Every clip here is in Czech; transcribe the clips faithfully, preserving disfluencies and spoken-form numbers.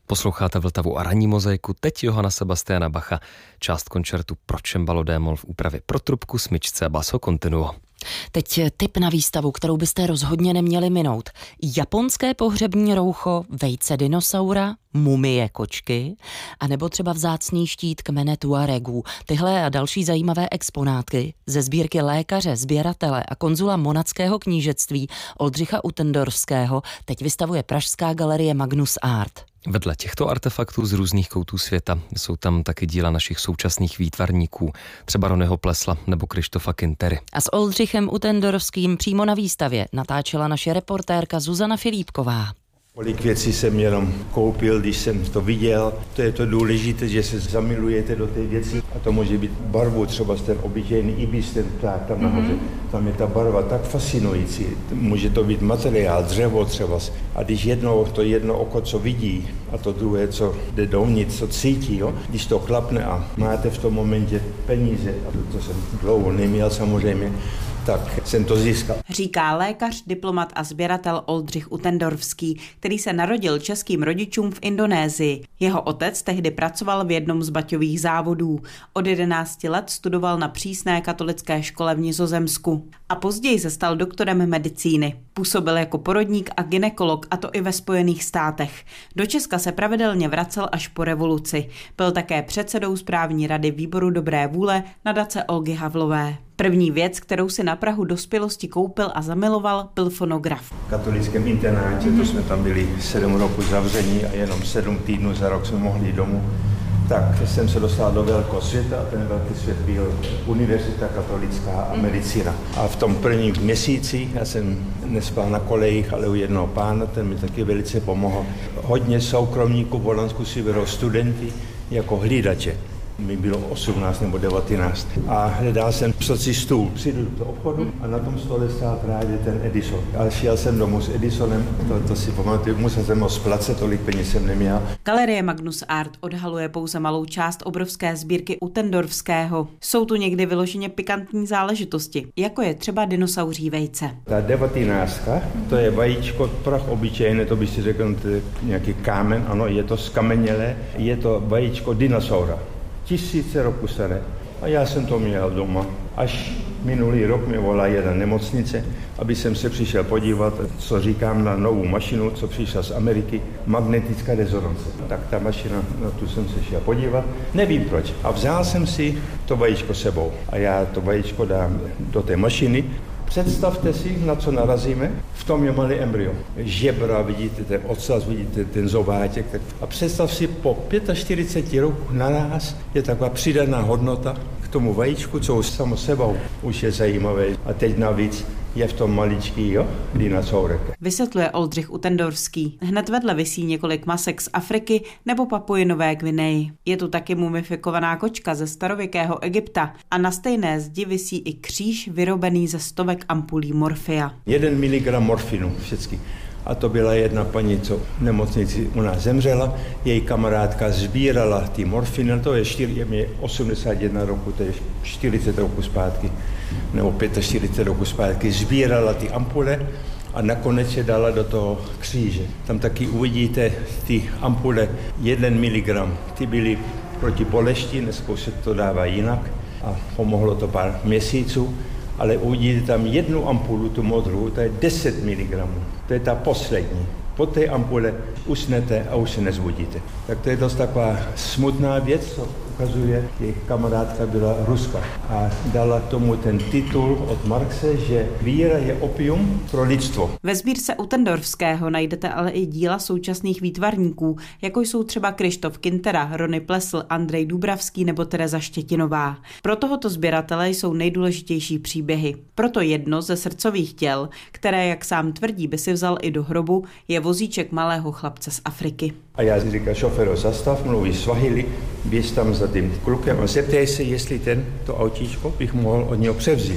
Posloucháte Vltavu a ranní mozaiku, teď Johana Sebastiana Bacha, část koncertu pro cembalo d-moll v úpravě pro trubku, smyčce a basso continuo. Teď tip na výstavu, kterou byste rozhodně neměli minout. Japonské pohřební roucho, vejce dinosaura, mumie kočky, anebo třeba vzácný štít kmene Tuaregů. Tyhle a další zajímavé exponátky ze sbírky lékaře, sběratele a konzula Monackého knížectví Oldřicha Utendorfského teď vystavuje pražská galerie Magnus Art. Vedle těchto artefaktů z různých koutů světa jsou tam taky díla našich současných výtvarníků, třeba Ronyho Plesla nebo Krištofa Kintery. A s Oldřichem Utendorfským přímo na výstavě natáčela naše reportérka Zuzana Filipková. Kolik věcí jsem jenom koupil, když jsem to viděl. To je to důležité, že se zamilujete do té věci. A to může být barvou, třeba ten obyčejný ibis, ten pták tam nahoře. Mm-hmm. Tam je ta barva tak fascinující. Může to být materiál, dřevo třeba. A když jedno, to jedno oko, co vidí, a to druhé, co jde dovnitř, co cítí, jo? Když to klapne a máte v tom momentě peníze, a to, to jsem dlouho neměl samozřejmě, tak jsem to získal. Říká lékař, diplomat a sběratel Oldřich Utendorfský, který se narodil českým rodičům v Indonésii. Jeho otec tehdy pracoval v jednom z baťových závodů. Od jedenácti let studoval na přísné katolické škole v Nizozemsku. A později se stal doktorem medicíny. Působil jako porodník a gynekolog, a to i ve Spojených státech. Do Česka se pravidelně vracel až po revoluci. Byl také předsedou správní rady Výboru dobré vůle nadace Olgy Havlové. První věc, kterou si na prahu dospělosti koupil a zamiloval, byl fonograf. V katolickém internátě, to jsme tam byli sedm roků zavření a jenom sedm týdnů za rok jsme mohli jít domů. Tak jsem se dostal do velkého světa a ten velký svět byl univerzita katolická a medicína. A v tom prvním měsíci já jsem nespal na kolejích, ale u jednoho pána, ten mi taky velice pomohl. Hodně soukromníků v Holandsku si berou studenty jako hlídače. Mi bylo osmnáct nebo devatenáct. A hledal jsem psací stůl. Přijdu do obchodu a na tom stole stál právě ten Edison. A šel jsem domů s Edisonem, to, to si pamatuju, musel jsem ho splacet, tolik peněz jsem neměl. Galerie Magnus Art odhaluje pouze malou část obrovské sbírky Utendorfského. Jsou tu někdy vyloženě pikantní záležitosti, jako je třeba dinosauří vejce. Ta devatenáctka, to je vajíčko, prach obyčejné, to by si řekl, to je nějaký kámen, ano, je to skamenělé, je to vajíčko dinosaura. Tisíce roku staré. A já jsem to měl doma. Až minulý rok mě volá jedna nemocnice, aby jsem se přišel podívat, co říkám na novou mašinu, co přišla z Ameriky, magnetická rezonance. Tak ta mašina, na tu jsem se šel podívat, nevím proč. A vzal jsem si to vajíčko sebou. A já to vajíčko dám do té mašiny. Představte si, na co narazíme. V tom je malý embryo. Žebra, vidíte ten ocas, vidíte ten zobáček. A představ si, po čtyřiceti pěti roků na nás je taková přidaná hodnota k tomu vajíčku, co už samo sebou už je zajímavé. A teď navíc je v tom maličký, jo, dinosaurek. Vysvětluje Oldřich Utendorfský. Hned vedle visí několik masek z Afriky nebo Papuji Nové Gvineji. Je tu taky mumifikovaná kočka ze starověkého Egypta a na stejné zdi visí i kříž vyrobený ze stovek ampulí morfia. Jeden miligram morfinu, vždycky. A to byla jedna paní, co v nemocnici u nás zemřela. Její kamarádka sbírala ty morfiny, to je, čtyři, je mě osmdesát jedna roku, to je čtyřicet roku zpátky, nebo čtyřicet pět roku zpátky, sbírala ty ampule a nakonec je dala do toho kříže. Tam taky uvidíte ty ampule jeden miligram, ty byly proti bolesti, dneska se to dává jinak a pomohlo to pár měsíců. Ale uvidíte tam jednu ampulu, tu modrou, to je deset miligramů. To je ta poslední. Po té ampule usnete a už se nezbudíte. Tak to je dost taková smutná věc, co ukazuje, že kamarádka byla Ruska a dala tomu ten titul od Marxe, že víra je opium pro lidstvo. Ve sbírce Utendorfského najdete ale i díla současných výtvarníků, jako jsou třeba Krištof Kintera, Rony Plesl, Andrej Dubravský nebo Tereza Štětinová. Pro tohoto sběratele jsou nejdůležitější příběhy. Proto jedno ze srdcových těl, které, jak sám tvrdí, by si vzal i do hrobu, je vozíček malého chlapce z Afriky. A já si říkal, šoféro, zastav, mluví Swahili, běž tam za tím klukem a zeptej se, jestli ten, to autíčko bych mohl od něho převzít.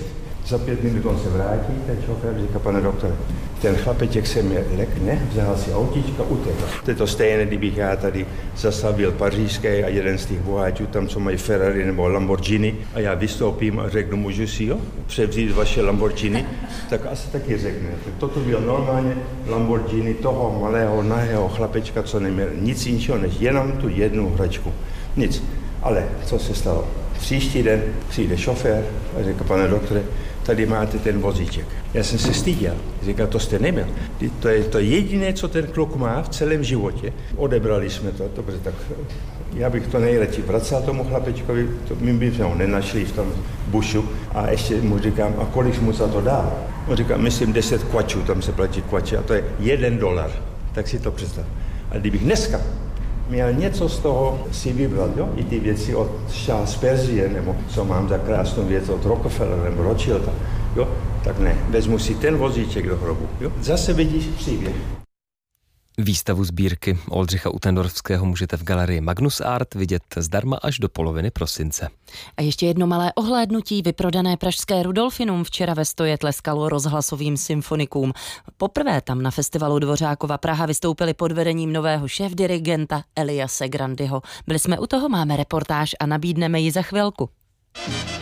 Za pět minut on se vrátí, ten šofér říká, pane doktore, ten chlapeček se mě lekne, vzal si autíčka, utekl. To je to stejné, kdybych já tady zastavil pařížský a jeden z těch boháčů, tam co mají Ferrari nebo Lamborghini, a já vystoupím a řeknu, můžu si jo, převzít vaše Lamborghini, tak asi taky řekne. Toto byl normálně Lamborghini toho malého, nahého chlapečka, co neměl nic jiného, než jenom tu jednu hračku. Nic. Ale co se stalo? Příští den přijde šofér a říká, pane doktore, tady máte ten vozíček. Já jsem se styděl. Říká, to jste neměl. To je to jediné, co ten kluk má v celém životě. Odebrali jsme to, dobře, tak já bych to nejradši vracel tomu chlapečkovi, to, my bychom ho nenašli v tom bušu a ještě mu říkám, a kolik mu za to dál? On říká, myslím deset kvačů, tam se platí kvače a to je jeden dolar. Tak si to představ. A kdybych dneska měl něco z toho si vybrat, jo? I ty věci od Charles Perzie, nebo co mám za krásnou věc od Rockefeller nebo Rothschilda, jo? Tak ne, vezmu si ten vozíček do hrobu, jo? Zase vidíš příběh. Výstavu sbírky Oldřicha Utendorfského můžete v galerii Magnus Art vidět zdarma až do poloviny prosince. A ještě jedno malé ohlédnutí. Vyprodané pražské Rudolfinum včera ve Stoje tleskalo rozhlasovým symfonikům. Poprvé tam na festivalu Dvořákova Praha vystoupili pod vedením nového šéfdirigenta Eliase Grandyho. Byli jsme u toho, máme reportáž a nabídneme ji za chvilku.